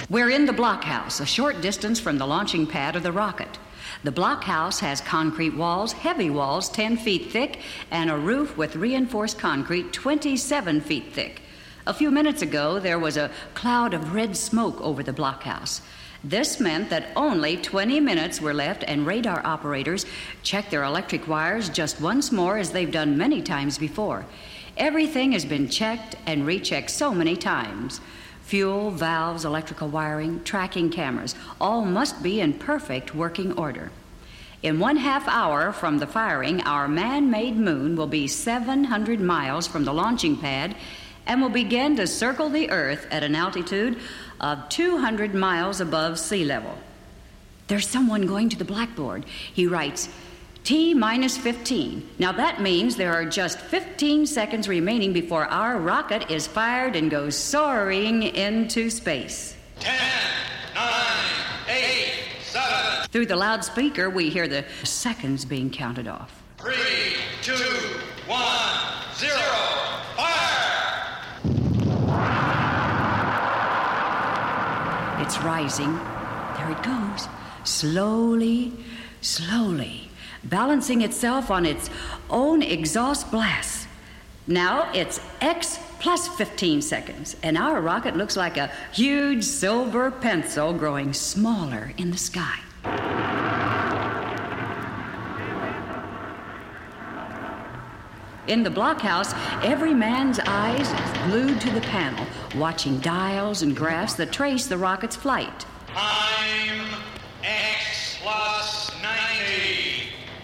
We're in the blockhouse, a short distance from the launching pad of the rocket. The blockhouse has concrete walls, heavy walls 10 feet thick, and a roof with reinforced concrete 27 feet thick. A few minutes ago, there was a cloud of red smoke over the blockhouse. This meant that only 20 minutes were left, and radar operators checked their electric wires just once more, as they've done many times before. Everything has been checked and rechecked so many times. Fuel, valves, electrical wiring, tracking cameras, all must be in perfect working order. In 1/2 hour from the firing, our man-made moon will be 700 miles from the launching pad and will begin to circle the Earth at an altitude of 200 miles above sea level. There's someone going to the blackboard. He writes, T-15. Now that means there are just 15 seconds remaining before our rocket is fired and goes soaring into space. 10, 9, 8, 7. Through the loudspeaker, we hear the seconds being counted off. 3, 2, 1, 0, fire! It's rising. There it goes. Slowly, slowly, balancing itself on its own exhaust blasts. Now it's X plus 15 seconds, and our rocket looks like a huge silver pencil growing smaller in the sky. In the blockhouse, every man's eyes is glued to the panel, watching dials and graphs that trace the rocket's flight. Time X plus 90.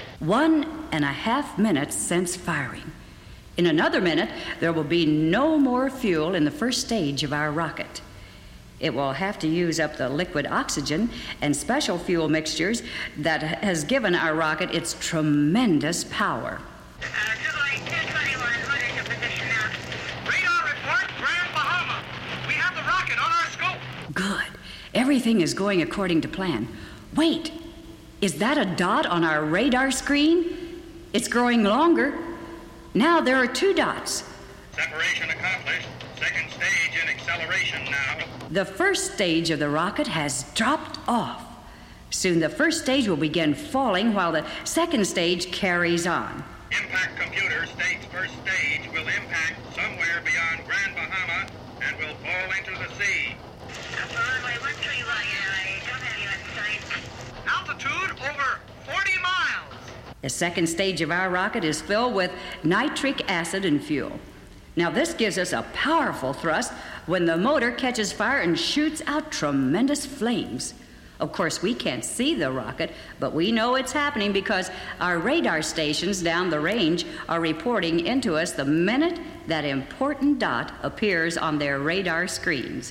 1.5 minutes since firing. In another minute, there will be no more fuel in the first stage of our rocket. It will have to use up the liquid oxygen and special fuel mixtures that has given our rocket its tremendous power. Jubilee 221, what is your position now? Radar report, Grand Bahama. We have the rocket on our scope. Good. Everything is going according to plan. Wait, is that a dot on our radar screen? It's growing longer. Now there are 2 dots. Separation accomplished. Second stage in acceleration now. The first stage of the rocket has dropped off. Soon the first stage will begin falling while the second stage carries on. Impact computer states first stage will impact somewhere beyond Grand Bahama and will fall into the sea. Runway 131, I don't have you in sight. Altitude over 40 miles. The second stage of our rocket is filled with nitric acid and fuel. Now this gives us a powerful thrust when the motor catches fire and shoots out tremendous flames. Of course, we can't see the rocket, but we know it's happening because our radar stations down the range are reporting into us the minute that important dot appears on their radar screens.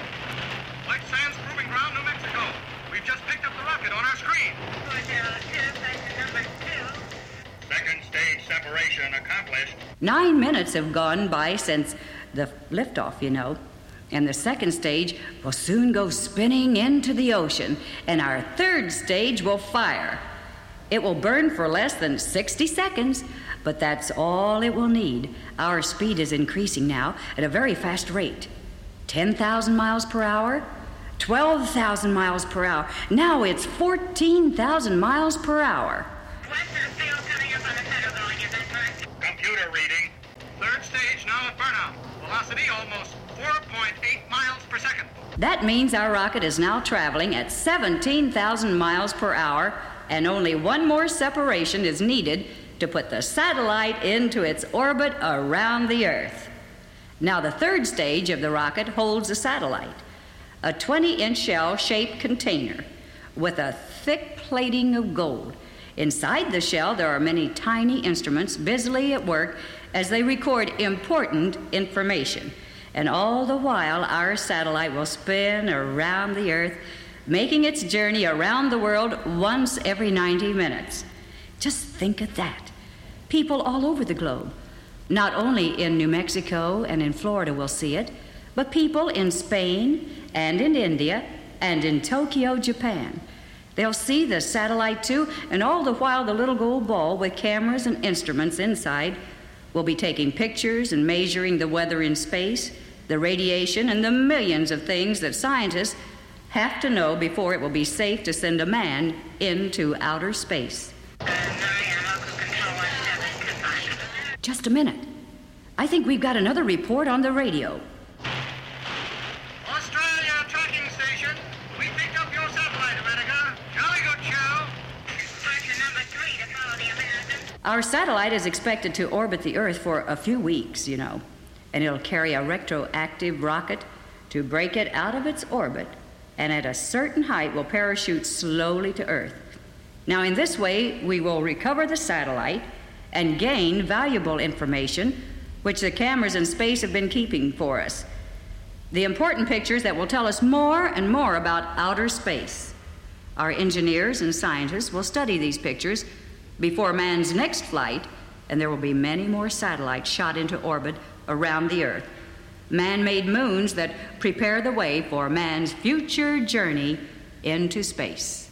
White Sands Proving Ground, New Mexico. We've just picked up the rocket on our screen. 402, question number 2. Second stage separation accomplished. 9 minutes have gone by since the liftoff, you know. And the second stage will soon go spinning into the ocean, and our third stage will fire. It will burn for less than 60 seconds, but that's all it will need. Our speed is increasing now at a very fast rate. 10,000 miles per hour, 12,000 miles per hour. Now it's 14,000 miles per hour. What's the fuel coming up on the pedal going, is that correct? Computer reading. Third stage now at burnout. Velocity almost 4.8 miles per second. That means our rocket is now traveling at 17,000 miles per hour, and only one more separation is needed to put the satellite into its orbit around the Earth. Now the third stage of the rocket holds a satellite, a 20-inch shell-shaped container with a thick plating of gold. Inside the shell, there are many tiny instruments busily at work as they record important information. And all the while, our satellite will spin around the Earth, making its journey around the world once every 90 minutes. Just think of that. People all over the globe, not only in New Mexico and in Florida will see it, but people in Spain and in India and in Tokyo, Japan. They'll see the satellite too, and all the while the little gold ball with cameras and instruments inside will be taking pictures and measuring the weather in space, the radiation, and the millions of things that scientists have to know before it will be safe to send a man into outer space. Local control 1725. Just a minute. I think we've got another report on the radio. Australia tracking station. We picked up your satellite, America. Jolly good show. Person number 3 to follow the Americans. Our satellite is expected to orbit the Earth for a few weeks, and it'll carry a retroactive rocket to break it out of its orbit, and at a certain height will parachute slowly to Earth. Now, in this way, we will recover the satellite and gain valuable information which the cameras in space have been keeping for us. The important pictures that will tell us more and more about outer space. Our engineers and scientists will study these pictures before man's next flight, and there will be many more satellites shot into orbit around the Earth. Man-made moons that prepare the way for man's future journey into space.